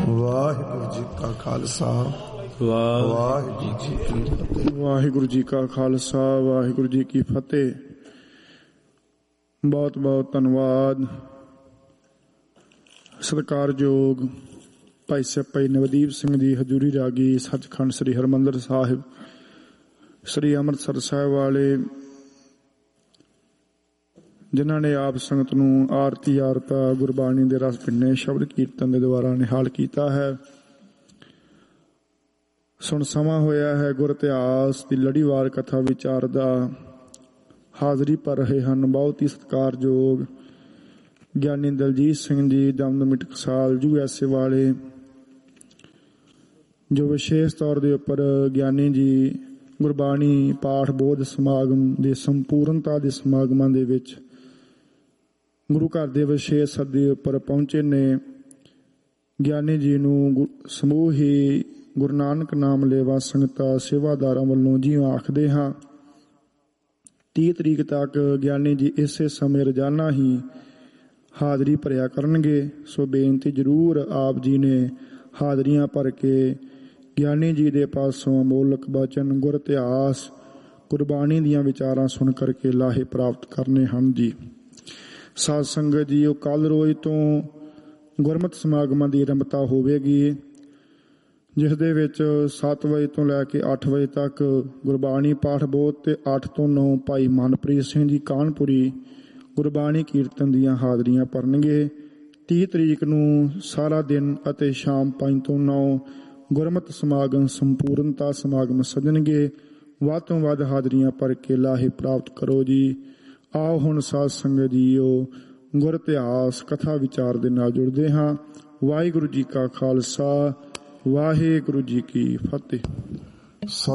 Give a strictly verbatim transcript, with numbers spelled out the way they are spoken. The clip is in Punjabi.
ਵਾਹਿਗੁਰੂ ਜੀ ਕਾ ਖਾਲਸਾ ਵਾਹਿਗੁਰੂ ਜੀ ਕੀ ਫਤਿਹ। ਵਾਹਿਗੁਰੂ ਜੀ ਕਾ ਖਾਲਸਾ ਵਾਹਿਗੁਰੂ ਜੀ ਕੀ ਫਤਿਹ। ਬਹੁਤ ਬਹੁਤ ਧੰਨਵਾਦ। ਸਤਿਕਾਰਯੋਗ ਭਾਈ ਸਾਹਿਬ ਭਾਈ ਨਵਦੀਪ ਸਿੰਘ ਜੀ ਹਜ਼ੂਰੀ ਰਾਗੀ ਸੱਚਖੰਡ ਸ੍ਰੀ ਹਰਿਮੰਦਰ ਸਾਹਿਬ ਸ੍ਰੀ ਅੰਮ੍ਰਿਤਸਰ ਸਾਹਿਬ ਵਾਲੇ, ਜਿਨ੍ਹਾਂ ਨੇ ਆਪ ਸੰਗਤ ਨੂੰ ਆਰਤੀ ਆਰਤਾ ਗੁਰਬਾਣੀ ਦੇ ਰਸ ਭਿੰਨੇ ਸ਼ਬਦ ਕੀਰਤਨ ਦੇ ਦੁਆਰਾ ਨਿਹਾਲ ਕੀਤਾ ਹੈ। ਸੁਣ ਸਮਾਂ ਹੋਇਆ ਹੈ ਗੁਰ ਇਤਿਹਾਸ ਦੀ ਲੜੀਵਾਰ ਕਥਾ ਵਿਚਾਰ ਦਾ। ਹਾਜ਼ਰੀ ਭਰ ਰਹੇ ਹਨ ਬਹੁਤ ਹੀ ਸਤਿਕਾਰਯੋਗ ਗਿਆਨੀ Daljit Singh ji Damdami Taksal U S A ਵਾਲੇ, ਜੋ ਵਿਸ਼ੇਸ਼ ਤੌਰ ਦੇ ਉੱਪਰ ਗਿਆਨੀ ਜੀ ਗੁਰਬਾਣੀ ਪਾਠ ਬੋਧ ਸਮਾਗਮ ਦੇ ਸੰਪੂਰਨਤਾ ਦੇ ਸਮਾਗਮਾਂ ਦੇ ਵਿੱਚ ਗੁਰੂ ਘਰ ਦੇ ਵਿਸ਼ੇਸ਼ ਸੱਦੇ ਉੱਪਰ ਪਹੁੰਚੇ ਨੇ। ਗਿਆਨੀ ਜੀ ਨੂੰ ਸਮੂਹ ਹੀ ਗੁਰੂ ਨਾਨਕ ਨਾਮ ਲੇਵਾ ਸੰਗਤਾਂ ਸੇਵਾਦਾਰਾਂ ਵੱਲੋਂ ਜੀ ਆਖਦੇ ਹਾਂ। ਤੀਹ ਤਰੀਕ ਤੱਕ ਗਿਆਨੀ ਜੀ ਇਸੇ ਸਮੇਂ ਰੋਜ਼ਾਨਾ ਹੀ ਹਾਜ਼ਰੀ ਭਰਿਆ ਕਰਨਗੇ। ਸੋ ਬੇਨਤੀ ਜ਼ਰੂਰ ਆਪ ਜੀ ਨੇ ਹਾਜ਼ਰੀਆਂ ਭਰ ਕੇ ਗਿਆਨੀ ਜੀ ਦੇ ਪਾਸੋਂ ਅਮੋਲਕ ਬਚਨ ਗੁਰ ਇਤਿਹਾਸ ਗੁਰਬਾਣੀ ਦੀਆਂ ਵਿਚਾਰਾਂ ਸੁਣ ਕਰਕੇ ਲਾਹੇ ਪ੍ਰਾਪਤ ਕਰਨੇ ਹਨ ਜੀ। ਸਾਧ ਸੰਗਤ ਜੀ, ਉਹ ਕੱਲ ਰੋਜ਼ ਤੋਂ ਗੁਰਮਤਿ ਸਮਾਗਮਾਂ ਦੀ ਆਰੰਭਤਾ ਹੋਵੇਗੀ, ਜਿਸ ਦੇ ਵਿੱਚ ਸੱਤ ਵਜੇ ਤੋਂ ਲੈ ਕੇ ਅੱਠ ਵਜੇ ਤੱਕ ਗੁਰਬਾਣੀ ਪਾਠ ਬੋਧ ਤੇ ਅੱਠ ਤੋਂ ਨੌ ਭਾਈ ਮਨਪ੍ਰੀਤ ਸਿੰਘ ਜੀ ਕਾਨਪੁਰੀ ਗੁਰਬਾਣੀ ਕੀਰਤਨ ਦੀਆਂ ਹਾਜ਼ਰੀਆਂ ਭਰਨਗੇ। ਤੀਹ ਤਰੀਕ ਨੂੰ ਸਾਰਾ ਦਿਨ ਅਤੇ ਸ਼ਾਮ ਪੰਜ ਤੋਂ ਨੌ ਗੁਰਮਤਿ ਸਮਾਗਮ ਸੰਪੂਰਨਤਾ ਸਮਾਗਮ ਸੱਜਣਗੇ। ਵੱਧ ਤੋਂ ਵੱਧ ਹਾਜ਼ਰੀਆਂ ਭਰ ਕੇ ਲਾਹੇ ਪ੍ਰਾਪਤ ਕਰੋ ਜੀ। ਆਓ ਹੁਣ ਸਾਧ ਸੰਗਤ ਜੀਓ ਗੁਰ ਇਤਿਹਾਸ ਕਥਾ ਵਿਚਾਰ ਦੇ ਨਾਲ ਜੁੜਦੇ ਹਾਂ। ਵਾਹਿਗੁਰੂ ਜੀ ਕਾ ਖਾਲਸਾ ਵਾਹਿਗੁਰੂ ਜੀ ਕੀ ਫਤਿਹ।